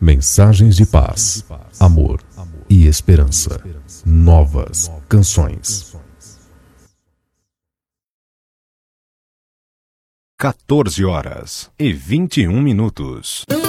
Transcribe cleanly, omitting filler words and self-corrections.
Mensagens de paz, amor e esperança. Novas canções. 14h21.